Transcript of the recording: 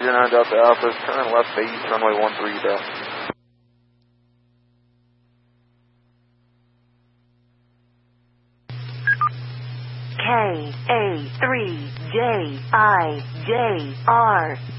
9 Delta Alpha, turn left base, runway 13 Delta. KA3JIJR